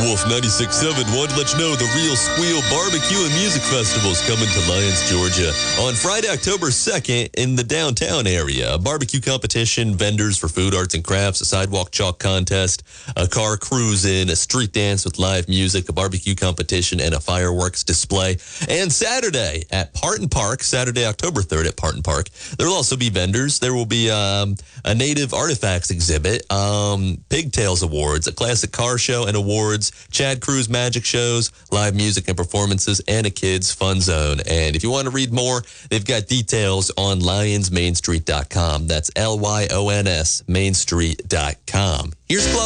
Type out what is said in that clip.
Wolf 96.7 wanted to let you know the Real Squeal Barbecue and Music Festival is coming to Lyons, Georgia on Friday, October 2nd in the downtown area. A barbecue competition, vendors for food, arts, and crafts, a sidewalk chalk contest, a car cruise-in, a street dance with live music, a barbecue competition, and a fireworks display. And Saturday at Parton Park, Saturday, October 3rd at Parton Park, there will also be vendors. There will be a native artifacts exhibit, Pigtails Awards, a classic car show and awards, Chad Cruz magic shows, live music and performances, and a kids fun zone. And if you want to read more, they've got details on lyonsmainstreet.com. That's LYONS mainstreet.com. Here's